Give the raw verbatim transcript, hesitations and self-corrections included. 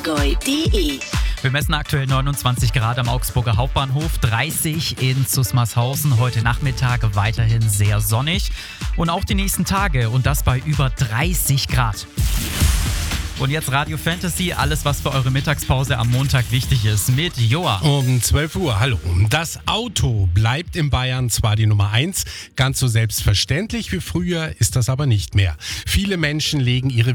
allgäu punkt de. Wir messen aktuell neunundzwanzig Grad am Augsburger Hauptbahnhof, dreißig in Zusmarshausen. Heute Nachmittag weiterhin sehr sonnig und auch die nächsten Tage und das bei über dreißig Grad. Und jetzt Radio Fantasy, alles was für eure Mittagspause am Montag wichtig ist, mit Joa. Um zwölf Uhr, hallo. Das Auto bleibt in Bayern zwar die Nummer eins, ganz so selbstverständlich wie früher ist das aber nicht mehr. Viele Menschen legen ihre